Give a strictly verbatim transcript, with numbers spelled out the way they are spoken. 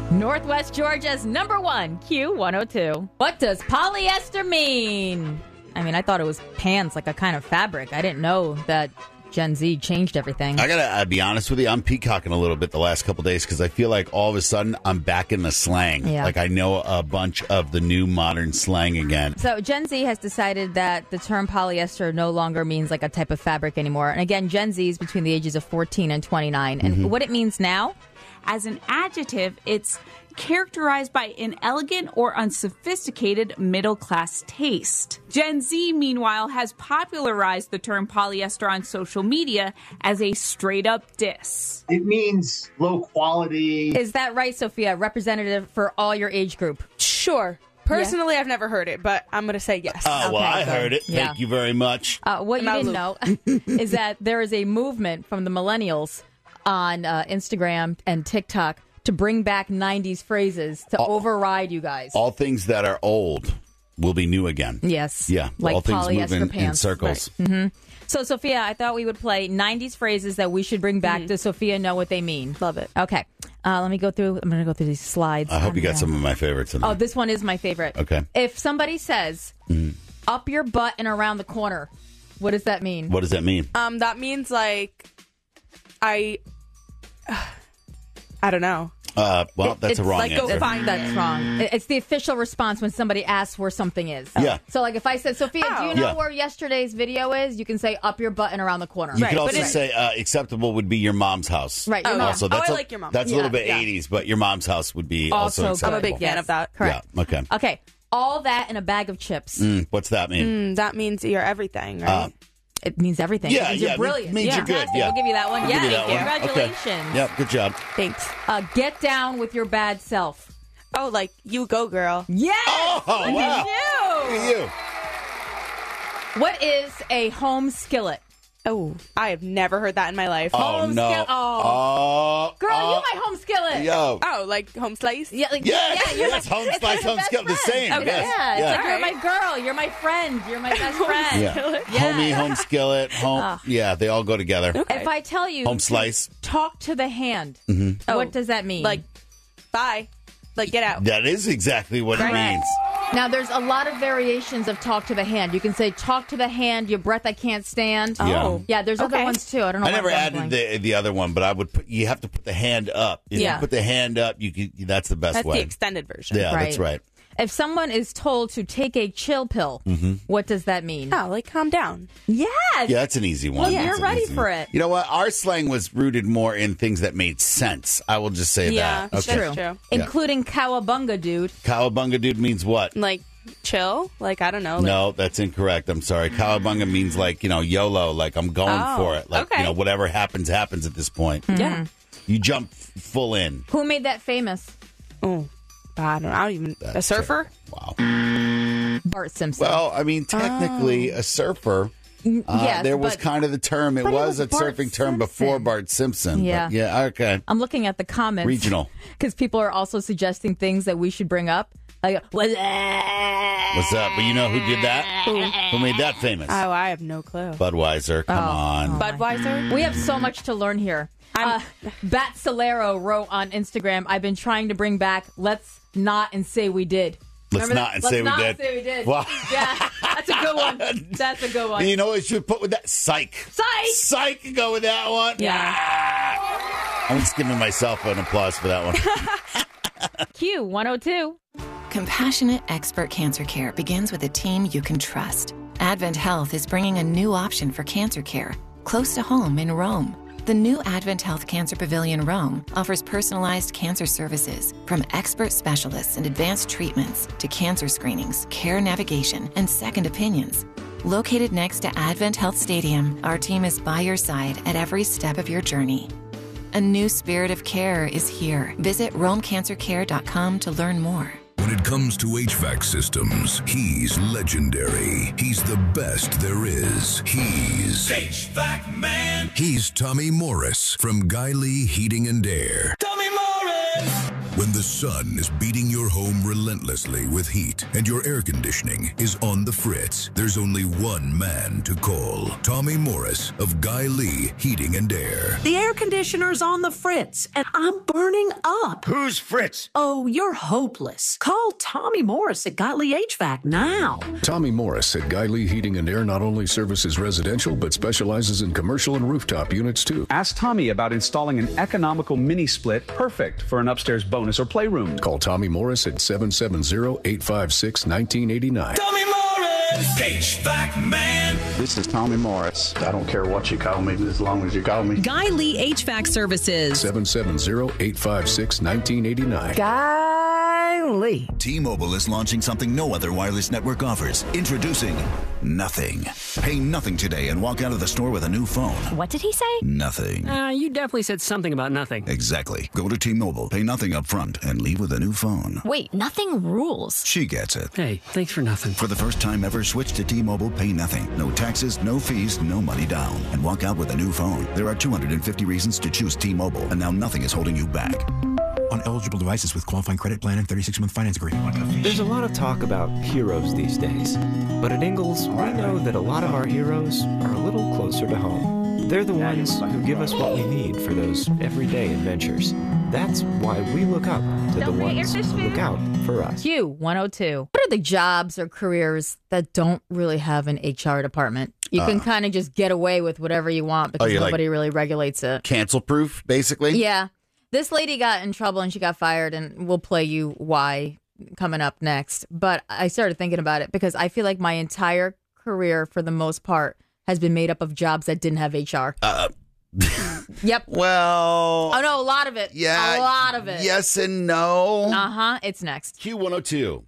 Northwest Georgia's number one, Q one oh two. What does polyester mean? I mean, I thought it was pants, like a kind of fabric. I didn't know that Gen Z changed everything. I gotta I'd be honest with you, I'm peacocking a little bit the last couple days because I feel like all of a sudden I'm back in the slang. Yeah. Like I know a bunch of the new modern slang again. So Gen Z has decided that the term polyester no longer means like a type of fabric anymore. And again, Gen Z is between the ages of fourteen and twenty-nine. And Mm-hmm. what it means now? As an adjective, it's characterized by inelegant or unsophisticated middle-class taste. Gen Z, meanwhile, has popularized the term polyester on social media as a straight-up diss. It means low quality. Is that right, Sophia? Representative for all your age group? Sure. Personally, I've never heard it, but I'm going to say yes. Oh, well, Okay, I so- heard it. yeah. Thank you very much. Uh, what you I'm didn't know is that there is a movement from the millennials on uh, Instagram and TikTok to bring back nineties phrases to override you guys. All things that are old will be new again. Yes. Yeah. Like all things move polyester in, in pants. circles. So, Sophia, I thought we would play nineties phrases that we should bring back. Does Sophia know what they mean? Love it. Okay. Uh, let me go through. I'm going to go through these slides. I hope you got some of my favorites in Oh, there. this one is my favorite. Okay. If somebody says, up your butt and around the corner, what does that mean? What does that mean? Um, that means like I, I don't know. Uh, well, that's it's a wrong like go answer. find That's wrong. It- It's the official response when somebody asks where something is. Yeah. So, like, if I said, Sophia, do you know Yeah. where yesterday's video is? You can say up your butt and around the corner. You Right, could but also it- say uh, acceptable would be your mom's house. Right. Your Oh, mom. yeah. Also, Oh, that's I a- like your mom. That's a Yeah, little bit yeah. eighties, but your mom's house would be also, Also acceptable. I'm a big fan Yes. of that. Correct. Yeah. Okay. Okay. All that in a bag of chips. Mm, what's that mean? Mm, that means you're everything, right? Uh, It means everything. Yeah, it means yeah, you're it brilliant. means yeah. you're good, Fantastic. yeah. I'll give you that one. I'll yeah. give you that one. Congratulations. Okay. Yep. Good job. Thanks. Uh, get down with your bad self. Oh, like you go, girl. Yes. Oh, Look wow. at Look you. at you. What is a home skillet? Oh, I have never heard that in my life. Oh Home no. skill- oh. Oh. Girl, oh, you my home skillet. Yo. Oh, like home slice? Yeah, like, Yes, yeah, you're yes, my, home it's slice, like home best skillet, the friend. same, Okay, yes, yeah, it's yeah. like you're my girl, you're my friend, you're my best friend. Yeah. Yeah. Homie, home skillet, home. Yeah, they all go together. Okay. If I tell you Home to slice. talk to the hand, Mm-hmm. what Oh, does that mean? Like, bye. Like, get out. That is exactly what it Correct. means. Now, there's a lot of variations of talk to the hand. You can say talk to the hand, your breath I can't stand. Yeah. Oh. Yeah, there's other Okay. ones too. I don't know. I why never I'm added blanking. the the other one, but I would put. You have to put the hand up. If Yeah. you put the hand up, you can. That's the best That's way. the extended version. yeah, that's right. If someone is told to take a chill pill, Mm-hmm. what does that mean? Oh, like calm down. Yes. Yeah, that's an easy one. Well, That's you're an ready easy for one. it. You know what? Our slang was rooted more in things that made sense. I will just say Yeah, that. it's Okay. true. true. Including cowabunga, dude. Cowabunga dude means what? Like, chill. Like, I don't know. Like, No, that's incorrect. I'm sorry. Cowabunga means like, you know, YOLO, like I'm going Oh, for it. Like, okay. you know, whatever happens, happens at this point. Yeah. You jump f- full in. Who made that famous? Oh, I don't know. I don't even. a surfer? Wow. Bart Simpson. Well, I mean, technically, a surfer. Uh, yes, there was but kind of the term. It but it was, was a Bart surfing term before Simpson. Bart Simpson. Yeah. But yeah. Okay. I'm looking at the comments. Regional. Because people are also suggesting things that we should bring up. Like, what's What's up? But you know who did that? Who made that famous? Oh, I have no clue. Budweiser. Come on. Budweiser? We have so much to learn here. Uh, I'm- Bat Solero wrote on Instagram, I've been trying to bring back Let's Not and Say We Did. Let's Remember not that? and Let's say we not did. say we did. Wow. Yeah, that's a good one. That's a good one. You know what you should put with that? Psych. Psych! Psych can go with that one. Yeah. I'm just giving myself an applause for that one. Q one oh two. Compassionate expert cancer care begins with a team you can trust. Advent Health is bringing a new option for cancer care, close to home in Rome. The new Advent Health Cancer Pavilion Rome offers personalized cancer services, from expert specialists and advanced treatments to cancer screenings, care navigation, and second opinions. Located next to Advent Health Stadium, our team is by your side at every step of your journey. A new spirit of care is here. Visit rome cancer care dot com to learn more. When it comes to H V A C systems, he's legendary. He's the best there is. He's H V A C Man. He's Tommy Morris from Guy Lee Heating and Air. Tommy Morris! When The sun is beating your home relentlessly with heat, and your air conditioning is on the fritz. There's only one man to call. Tommy Morris of Guy Lee Heating and Air. The air conditioner's on the fritz, and I'm burning up. Who's Fritz? Oh, you're hopeless. Call Tommy Morris at Guy Lee H V A C now. Tommy Morris at Guy Lee Heating and Air not only services residential, but specializes in commercial and rooftop units, too. Ask Tommy about installing an economical mini-split perfect for an upstairs bonus or playroom. Call Tommy Morris at seven seven zero, eight five six, one nine eight nine. Tommy Morris, H V A C man. This is Tommy Morris. I don't care what you call me, as long as you call me. Guy Lee H V A C Services. seven seven zero, eight five six, one nine eight nine. Guy Lee. T-Mobile is launching something no other wireless network offers. Introducing Nothing. Pay nothing today and walk out of the store with a new phone. What did he say? Nothing. Uh, you definitely said something about nothing. Exactly. Go to T-Mobile, pay nothing up front, and leave with a new phone. Wait, nothing rules. She gets it. Hey, thanks for nothing. For the first time ever, switch to T-Mobile, pay nothing. No taxes, no fees, no money down. And walk out with a new phone. There are two hundred fifty reasons to choose T-Mobile, and now nothing is holding you back. On eligible devices with qualifying credit plan and thirty-six month finance agreement. There's a lot of talk about heroes these days. But at Ingalls, we know that a lot of our heroes are a little closer to home. They're the ones who give us what we need for those everyday adventures. That's why we look up to the ones who look out for us. Q one oh two. What are the jobs or careers that don't really have an H R department? You can uh, kind of just get away with whatever you want because oh, nobody like really regulates it. Cancel proof, basically? Yeah. This lady got in trouble and she got fired, and we'll play you why coming up next. But I started thinking about it because I feel like my entire career, for the most part, has been made up of jobs that didn't have H R. Uh, yep. Well. Oh, no, a lot of it. Yeah. A lot of it. Yes and no. Uh-huh. It's next. Q one oh two.